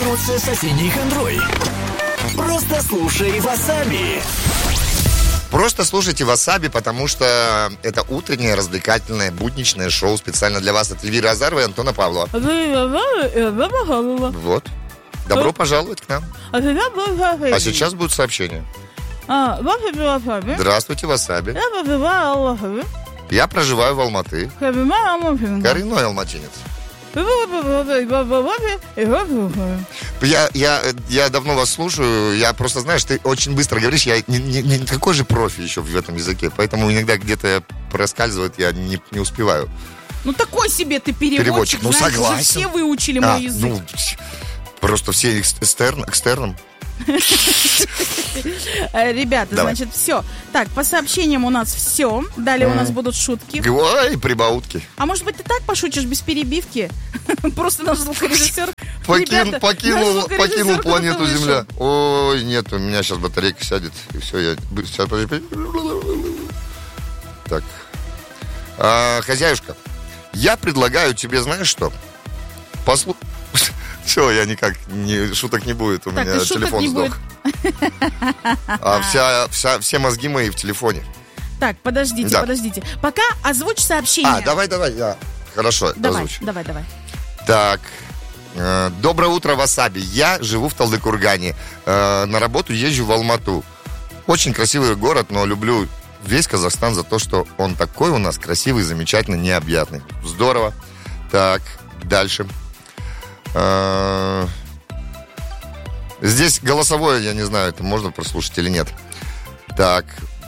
мороз с осенней хандрой. Просто слушай Васаби. Просто слушайте Васаби, потому что это утреннее развлекательное будничное шоу специально для вас от Эльвиры Азаровой и Антона Павлова. Вот. Добро пожаловать к нам. А сейчас будет сообщение. Здравствуйте, Васаби. Я проживаю в Алматы. Коренной алматинец. Я давно вас слушаю. Я просто, знаешь, ты очень быстро говоришь. Я не такой же профи еще в этом языке. Поэтому иногда где-то проскальзывает, я не успеваю. Ну, такой себе ты переводчик. Ну, знаешь, согласен. уже все выучили мой язык. Ну, просто все экстерном. Ребята, Давай. значит, все. Так, по сообщениям у нас все. Далее у нас будут шутки. Ой, прибаутки. А может быть, ты так пошутишь без перебивки? Просто наш звукорежиссер... Покинул планету Земля. Ой, нет, у меня сейчас батарейка сядет. И все, я... Так. Хозяюшка, я предлагаю тебе, знаешь что? Все, я никак, шуток не будет, у меня телефон сдох. Все мозги мои в телефоне. Так, подождите. Пока озвучь сообщение. Давай, я. Хорошо, озвучу. Давай. Так, доброе утро, Васаби. Я живу в Талдыкургане. На работу езжу в Алмату. Очень красивый город, но люблю весь Казахстан за то, что он такой у нас красивый, замечательный, необъятный. Здорово. Так, дальше. Здесь голосовое, я не знаю, это можно прослушать или нет. Так.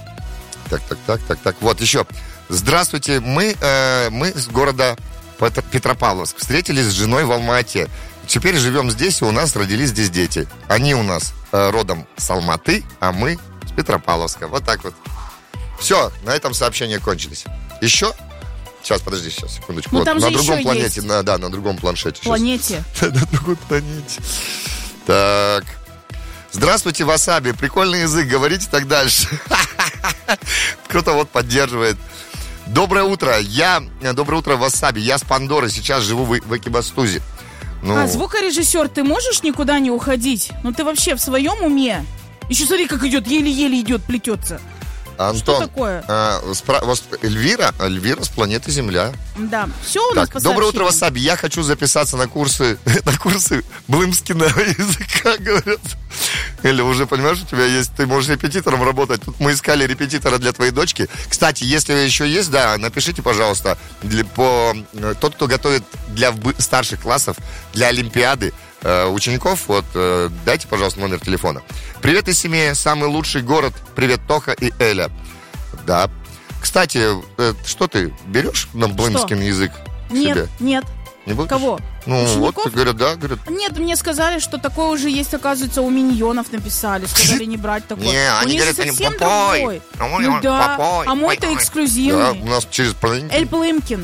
Вот еще. Здравствуйте, мы с города Петропавловск. Встретились с женой в Алма-Ате. Теперь живем здесь, и у нас родились здесь дети. Они у нас родом с Алматы, а мы с Петропавловска. Вот так вот. Все, на этом сообщения кончились. Еще? Сейчас, подожди, секундочку. Ну, там на же другом еще планете, есть. на другом планшете. Планете. На другой планете. Так. Здравствуйте, Васаби. Прикольный язык, говорите так дальше. Кто-то вот поддерживает. Доброе утро, Васаби. Я с Пандоры, сейчас живу в Экибастузе. Звукорежиссер, ты можешь никуда не уходить? Ну ты вообще в своем уме? Еще смотри, как идет, еле-еле идет, плетется. Антон, что такое? Эльвира с планеты Земля. Да, все у нас по сообщениям. Доброе утро, Васаби. Я хочу записаться на курсы блымскиного языка, говорят. Эля, уже понимаешь, у тебя есть, ты можешь репетитором работать. Тут мы искали репетитора для твоей дочки. Кстати, если еще есть, напишите, пожалуйста, тот, кто готовит для старших классов, для Олимпиады, учеников, дайте, пожалуйста, номер телефона. Привет из семьи, самый лучший город. Привет, Тоха и Эля. Да. Кстати, что ты берешь на блымский язык себе? Нет. Не будешь? Кого? Вот, говорят, да, говорят. Нет, мне сказали, что такое уже есть, оказывается, у миньонов написали. Сказали не брать такое. Не, они говорят, совсем попой. другой. Ну да, а мой-то эксклюзивный. Да, у нас через Плымкин. Эль Плымкин.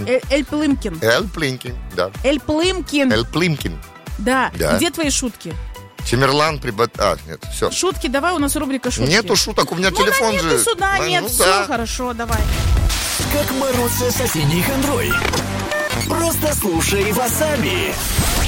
Да. Эль Плымкин. Да. Да. Где твои шутки? Тимирлан нет, все. Шутки, давай, у нас рубрика шутки. Нету шуток, у меня телефон же. Нету сюда, нет, все хорошо, давай. Как мороз с осенней хандрой. Просто слушай Васаби.